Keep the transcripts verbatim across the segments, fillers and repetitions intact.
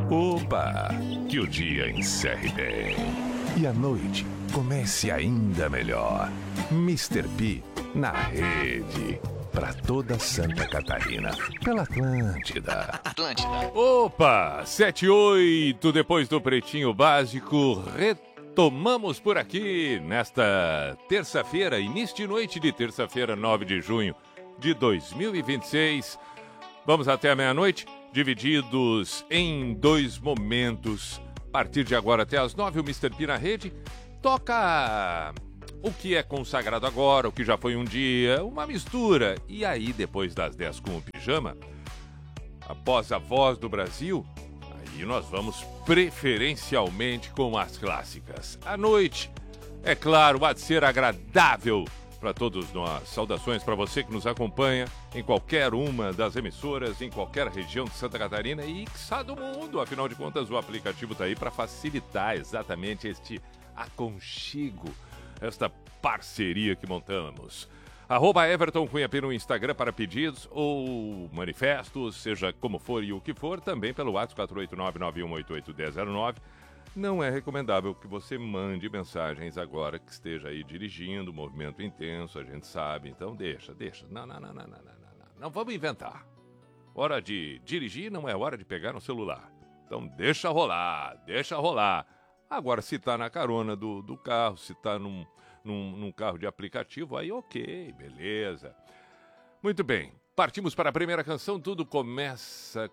Opa! Que o dia encerre bem. E a noite comece ainda melhor. mister P na rede. Pra toda Santa Catarina. Pela Atlântida. Atlântida. Opa! sete e oito, depois do Pretinho Básico, retomamos por aqui nesta terça-feira, início de noite de terça-feira, nove de junho de dois mil e vinte e seis. Vamos até a meia-noite, divididos em dois momentos. A partir de agora até as nove, o mister P na rede toca o que é consagrado agora, o que já foi um dia, uma mistura. E aí, depois das dez com o Pijama, após a Voz do Brasil, aí nós vamos preferencialmente com as clássicas. À noite, é claro, há de ser agradável para todos nós. Saudações para você que nos acompanha em qualquer uma das emissoras, em qualquer região de Santa Catarina e quiçá do mundo. Afinal de contas, o aplicativo está aí para facilitar exatamente este aconchego, esta parceria que montamos. Arroba Everton Cunha P no Instagram para pedidos ou manifestos, seja como for e o que for, também pelo WhatsApp quatro oito nove, nove um oito oito, um zero zero nove. Não é recomendável que você mande mensagens agora que esteja aí dirigindo, movimento intenso, a gente sabe, então deixa, deixa. Não, não, não, não, não, não, não, não vamos inventar. Hora de dirigir não é hora de pegar no celular. Então deixa rolar, deixa rolar. Agora, se tá na carona do, do carro, se tá num, num, num carro de aplicativo, aí ok, beleza. Muito bem, partimos para a primeira canção. Tudo começa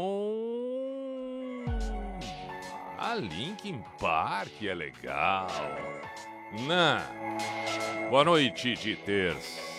com a Linkin Park, é legal. Não. Boa noite de terça.